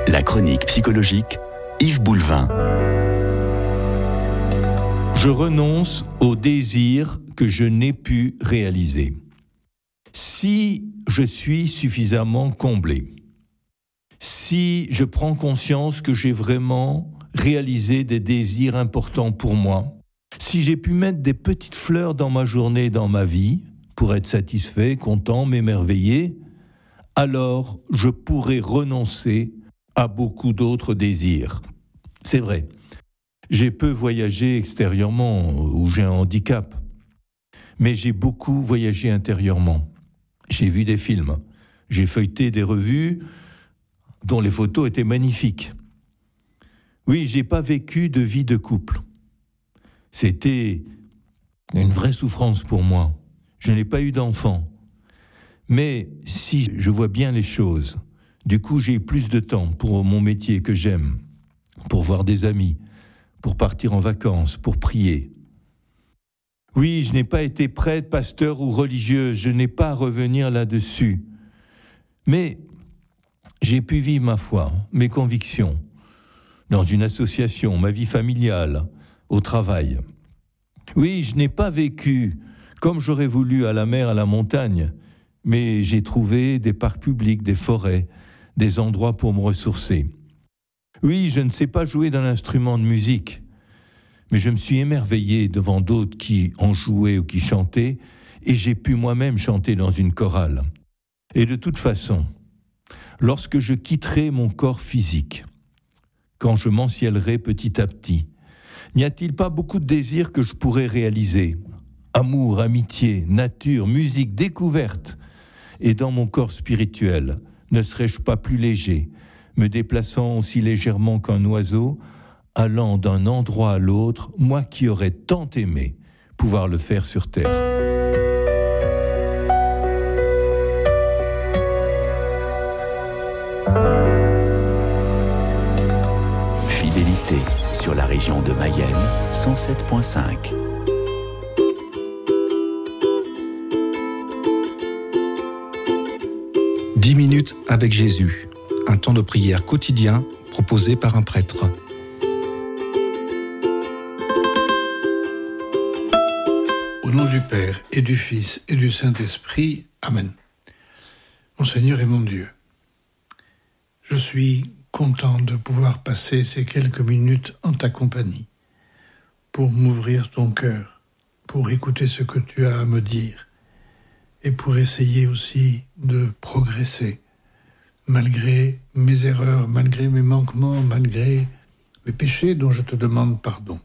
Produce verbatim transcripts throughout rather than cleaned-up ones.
La chronique psychologique, Yves Boulevin. Je renonce au désir que je n'ai pu réaliser. Si je suis suffisamment comblé, si je prends conscience que j'ai vraiment réalisé des désirs importants pour moi, si j'ai pu mettre des petites fleurs dans ma journée, dans ma vie, pour être satisfait, content, m'émerveiller, alors je pourrai renoncer à beaucoup d'autres désirs. C'est vrai, j'ai peu voyagé extérieurement, ou j'ai un handicap, mais j'ai beaucoup voyagé intérieurement. J'ai vu des films, j'ai feuilleté des revues dont les photos étaient magnifiques. Oui, j'ai pas vécu de vie de couple. C'était une vraie souffrance pour moi. Je n'ai pas eu d'enfant. Mais si je vois bien les choses, du coup j'ai plus de temps pour mon métier que j'aime, pour voir des amis, pour partir en vacances, pour prier. Oui, je n'ai pas été prêtre, pasteur ou religieuse, je n'ai pas à revenir là-dessus. Mais j'ai pu vivre ma foi, mes convictions, dans une association, ma vie familiale, au travail. Oui, je n'ai pas vécu comme j'aurais voulu à la mer, à la montagne, mais j'ai trouvé des parcs publics, des forêts, des endroits pour me ressourcer. Oui, je ne sais pas jouer d'un instrument de musique, mais je me suis émerveillé devant d'autres qui en jouaient ou qui chantaient, et j'ai pu moi-même chanter dans une chorale. Et de toute façon, lorsque je quitterai mon corps physique, quand je m'enciellerai petit à petit, n'y a-t-il pas beaucoup de désirs que je pourrais réaliser ? Amour, amitié, nature, musique, découverte. Et dans mon corps spirituel, ne serais-je pas plus léger, me déplaçant aussi légèrement qu'un oiseau, allant d'un endroit à l'autre, moi qui aurais tant aimé pouvoir le faire sur terre. Fidélité sur la région de Mayenne, cent sept virgule cinq. dix minutes avec Jésus, un temps de prière quotidien proposé par un prêtre. Au nom du Père et du Fils et du Saint-Esprit, Amen. Mon Seigneur et mon Dieu, je suis content de pouvoir passer ces quelques minutes en ta compagnie, pour m'ouvrir ton cœur, pour écouter ce que tu as à me dire, et pour essayer aussi de progresser, malgré mes erreurs, malgré mes manquements, malgré mes péchés dont je te demande pardon.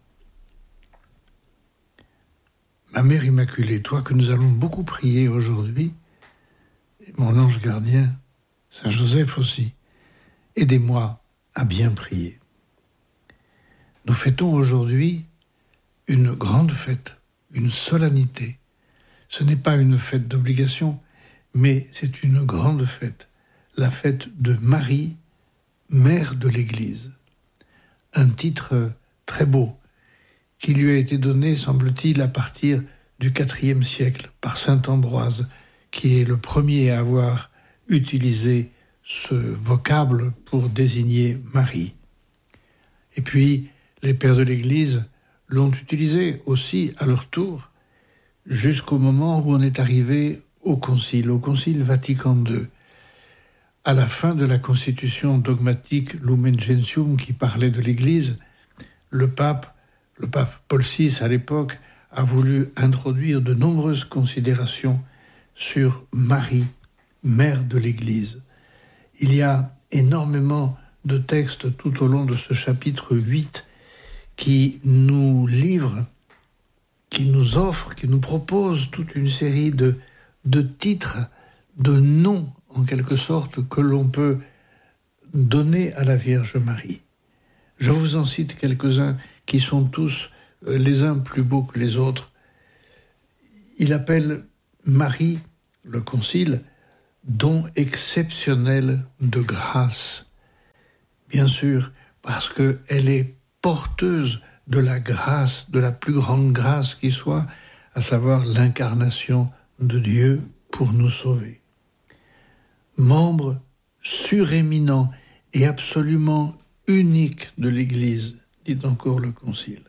Ma Mère Immaculée, toi que nous allons beaucoup prier aujourd'hui, et mon ange gardien, Saint Joseph aussi, aidez-moi à bien prier. Nous fêtons aujourd'hui une grande fête, une solennité. Ce n'est pas une fête d'obligation, mais c'est une grande fête, la fête de Marie, mère de l'Église. Un titre très beau, qui lui a été donné, semble-t-il, à partir du quatrième siècle, par saint Ambroise, qui est le premier à avoir utilisé ce vocable pour désigner Marie. Et puis, les pères de l'Église l'ont utilisé aussi à leur tour, jusqu'au moment où on est arrivé au Concile, au Concile Vatican deux, à la fin de la constitution dogmatique Lumen Gentium qui parlait de l'Église. Le pape, le pape Paul six à l'époque, a voulu introduire de nombreuses considérations sur Marie, mère de l'Église. Il y a énormément de textes tout au long de ce chapitre huit qui nous livrent, qui nous offre, qui nous propose toute une série de, de titres, de noms, en quelque sorte, que l'on peut donner à la Vierge Marie. Je vous en cite quelques-uns qui sont tous les uns plus beaux que les autres. Il appelle Marie, le Concile, don exceptionnel de grâce. Bien sûr, parce qu'elle est porteuse de la grâce, de la plus grande grâce qui soit, à savoir l'incarnation de Dieu pour nous sauver. Membre suréminent et absolument unique de l'Église, dit encore le Concile.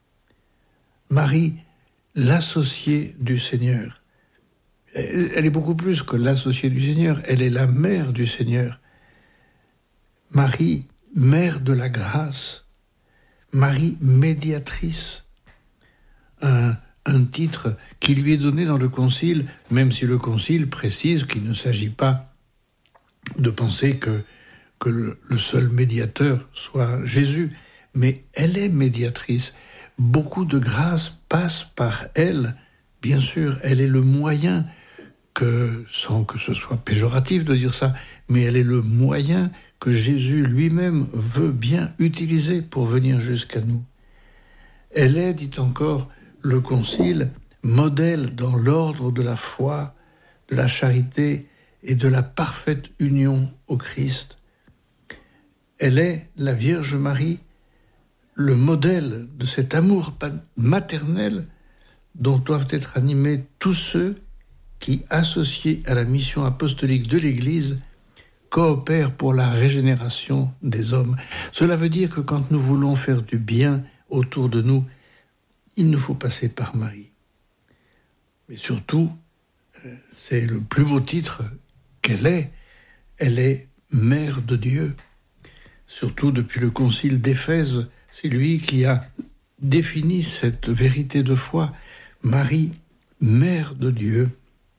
Marie, l'associée du Seigneur. Elle est beaucoup plus que l'associée du Seigneur, elle est la mère du Seigneur. Marie, mère de la grâce. Marie, médiatrice. Un, un titre qui lui est donné dans le Concile, même si le Concile précise qu'il ne s'agit pas de penser que, que le, le seul médiateur soit Jésus, mais elle est médiatrice. Beaucoup de grâce passe par elle. Bien sûr, elle est le moyen, que, sans que ce soit péjoratif de dire ça, mais elle est le moyen que Jésus lui-même veut bien utiliser pour venir jusqu'à nous. Elle est, dit encore le Concile, modèle dans l'ordre de la foi, de la charité et de la parfaite union au Christ. Elle est, la Vierge Marie, le modèle de cet amour maternel dont doivent être animés tous ceux qui, associés à la mission apostolique de l'Église, coopèrent pour la régénération des hommes. Cela veut dire que quand nous voulons faire du bien autour de nous, il nous faut passer par Marie. Mais surtout, c'est le plus beau titre qu'elle est, elle est mère de Dieu. Surtout depuis le concile d'Éphèse, c'est lui qui a défini cette vérité de foi. Marie, mère de Dieu,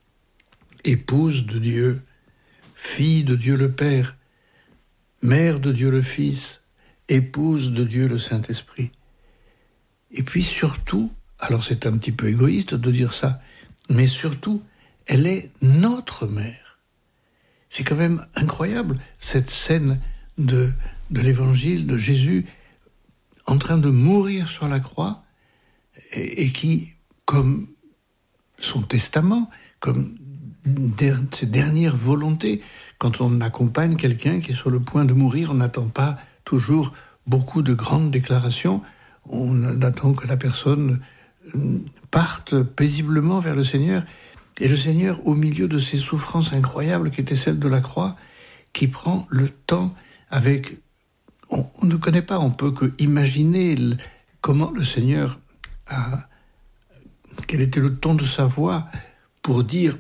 épouse de Dieu, fille de Dieu le Père, mère de Dieu le Fils, épouse de Dieu le Saint-Esprit. Et puis surtout, alors c'est un petit peu égoïste de dire ça, mais surtout, elle est notre mère. C'est quand même incroyable, cette scène de, de l'Évangile de Jésus en train de mourir sur la croix et, et qui, comme son testament, comme der, ses dernières volontés, quand on accompagne quelqu'un qui est sur le point de mourir, on n'attend pas toujours beaucoup de grandes déclarations, on attend que la personne parte paisiblement vers le Seigneur. Et le Seigneur, au milieu de ces souffrances incroyables qui étaient celles de la croix, qui prend le temps avec... On, on ne connaît pas, on peut que imaginer le, comment le Seigneur a... Quel était le ton de sa voix pour dire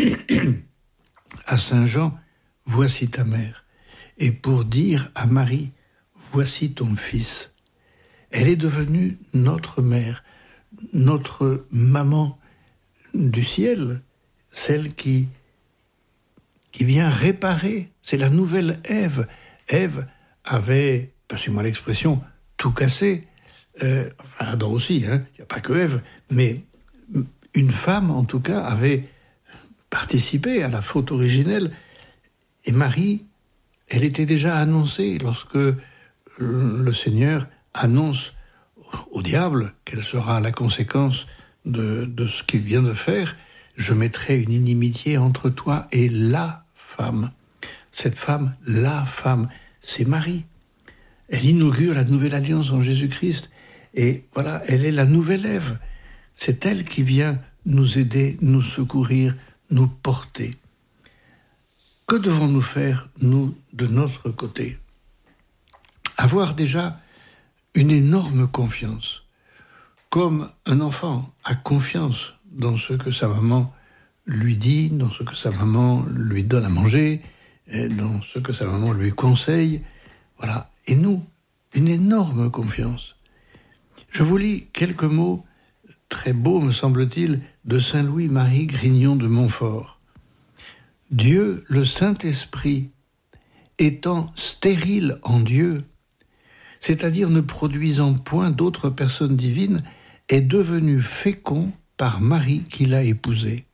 à Saint Jean, « Voici ta mère », et pour dire à Marie, « Voici ton fils ». Elle est devenue notre mère, notre maman du ciel, celle qui, qui vient réparer. C'est la nouvelle Ève. Ève avait, passez-moi l'expression, tout cassé. Euh, enfin, Adam aussi, il hein, n'y a pas que Ève. Mais une femme, en tout cas, avait participé à la faute originelle. Et Marie, elle était déjà annoncée lorsque le Seigneur annonce au diable quelle sera la conséquence de, de ce qu'il vient de faire. Je mettrai une inimitié entre toi et la femme. Cette femme, la femme, c'est Marie. Elle inaugure la nouvelle alliance en Jésus-Christ. Et voilà, elle est la nouvelle Ève. C'est elle qui vient nous aider, nous secourir, nous porter. Que devons-nous faire, nous, de notre côté ? Avoir déjà une énorme confiance. Comme un enfant a confiance dans ce que sa maman lui dit, dans ce que sa maman lui donne à manger, dans ce que sa maman lui conseille. Voilà. Et nous, une énorme confiance. Je vous lis quelques mots très beaux, me semble-t-il, de Saint Louis-Marie Grignon de Montfort. « Dieu, le Saint-Esprit, étant stérile en Dieu, c'est-à-dire ne produisant point d'autres personnes divines, est devenu fécond par Marie qui l'a épousée.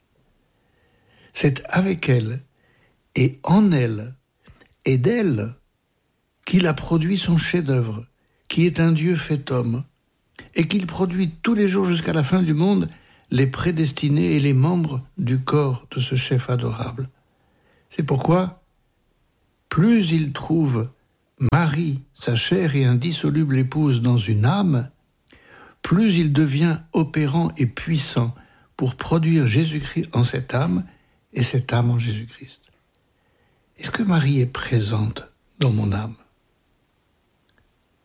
C'est avec elle, et en elle, et d'elle, qu'il a produit son chef-d'œuvre, qui est un Dieu fait homme, et qu'il produit tous les jours jusqu'à la fin du monde les prédestinés et les membres du corps de ce chef adorable. C'est pourquoi, plus il trouve Marie, sa chère et indissoluble épouse, dans une âme, plus il devient opérant et puissant pour produire Jésus-Christ en cette âme et cette âme en Jésus-Christ. Est-ce que Marie est présente dans mon âme ?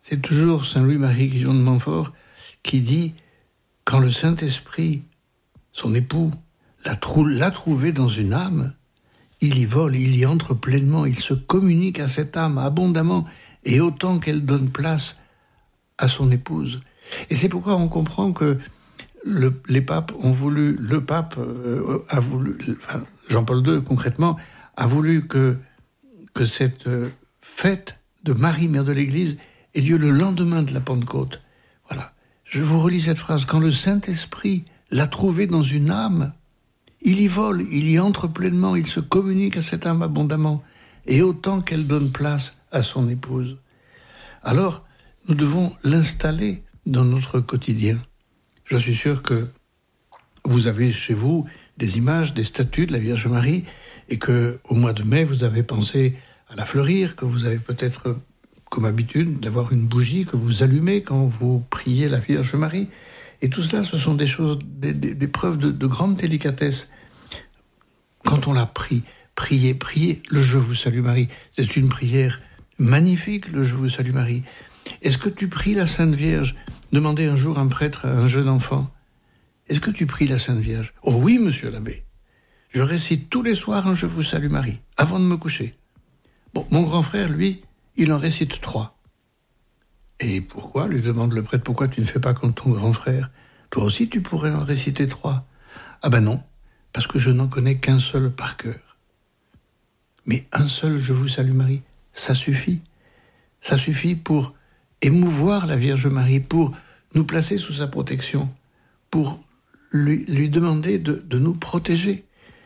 C'est toujours Saint Louis-Marie Guillon de Montfort qui dit « Quand le Saint-Esprit, son époux, l'a, trou- l'a trouvé dans une âme, il y vole, il y entre pleinement, il se communique à cette âme abondamment et autant qu'elle donne place à son épouse. » Et c'est pourquoi on comprend que le, les papes ont voulu, le pape euh, a voulu, enfin, Jean-Paul deux concrètement, a voulu que, que cette euh, fête de Marie, mère de l'Église, ait lieu le lendemain de la Pentecôte. Voilà. Je vous relis cette phrase. Quand le Saint-Esprit l'a trouvé dans une âme, il y vole, il y entre pleinement, il se communique à cette âme abondamment, et autant qu'elle donne place à son épouse. Alors, nous devons l'installer dans notre quotidien. Je suis sûr que vous avez chez vous des images, des statues de la Vierge Marie, et que au mois de mai, vous avez pensé à la fleurir, que vous avez peut-être comme habitude d'avoir une bougie que vous allumez quand vous priez la Vierge Marie. Et tout cela, ce sont des choses, des, des, des preuves de, de grande délicatesse. Quand on la prie, priez, priez le « Je vous salue Marie », c'est une prière magnifique, le « Je vous salue Marie ». Est-ce que tu pries la Sainte Vierge ? Demandait un jour un prêtre à un jeune enfant. Est-ce que tu pries la Sainte Vierge ? Oh oui, monsieur l'abbé. Je récite tous les soirs un « Je vous salue Marie » avant de me coucher. Bon, mon grand frère, lui, il en récite trois. Et pourquoi ? Lui demande le prêtre. Pourquoi tu ne fais pas comme ton grand frère ? Toi aussi, tu pourrais en réciter trois. Ah ben non, parce que je n'en connais qu'un seul par cœur. Mais un seul « Je vous salue Marie », ça suffit. Ça suffit pour émouvoir la Vierge Marie, pour nous placer sous sa protection, pour lui, lui demander de, de nous protéger.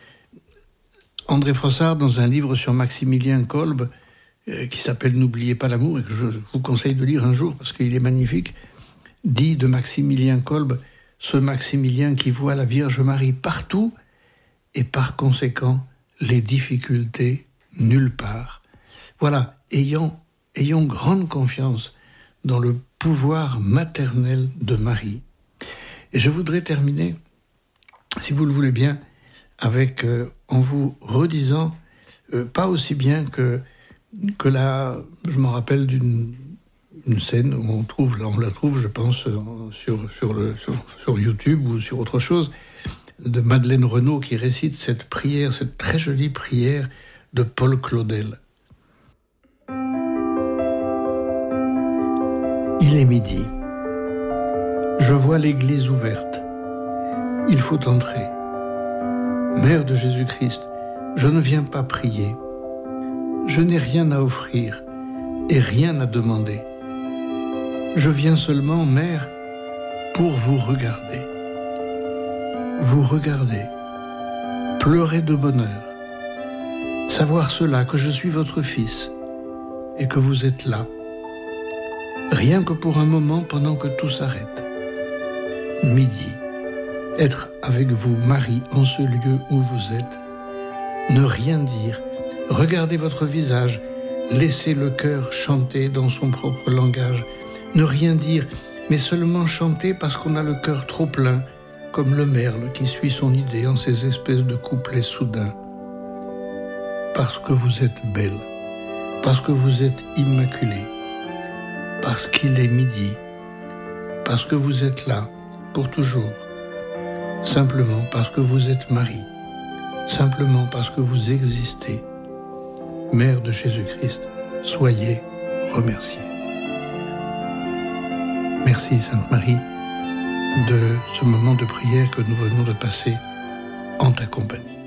André Frossard, dans un livre sur Maximilien Kolbe, euh, qui s'appelle « N'oubliez pas l'amour », et que je vous conseille de lire un jour parce qu'il est magnifique, dit de Maximilien Kolbe, ce Maximilien qui voit la Vierge Marie partout et par conséquent les difficultés nulle part. Voilà, ayant, ayons grande confiance dans le pouvoir maternel de Marie. Et je voudrais terminer, si vous le voulez bien, avec, euh, en vous redisant, euh, pas aussi bien que, que la... Je me rappelle d'une une scène où on, trouve, là, on la trouve, je pense, sur, sur, le, sur, sur YouTube ou sur autre chose, de Madeleine Renaud qui récite cette prière, cette très jolie prière de Paul Claudel. Il est midi. Je vois l'église ouverte. Il faut entrer. Mère de Jésus-Christ, je ne viens pas prier. Je n'ai rien à offrir et rien à demander. Je viens seulement, Mère, pour vous regarder. Vous regarder, pleurer de bonheur, savoir cela, que je suis votre fils et que vous êtes là. Rien que pour un moment pendant que tout s'arrête. Midi, être avec vous, Marie, en ce lieu où vous êtes. Ne rien dire, regarder votre visage, laisser le cœur chanter dans son propre langage. Ne rien dire, mais seulement chanter parce qu'on a le cœur trop plein, comme le merle qui suit son idée en ces espèces de couplets soudains. Parce que vous êtes belle, parce que vous êtes immaculée, parce qu'il est midi, parce que vous êtes là, pour toujours, simplement parce que vous êtes Marie, simplement parce que vous existez. Mère de Jésus-Christ, soyez remerciée. Merci Sainte Marie de ce moment de prière que nous venons de passer en ta compagnie.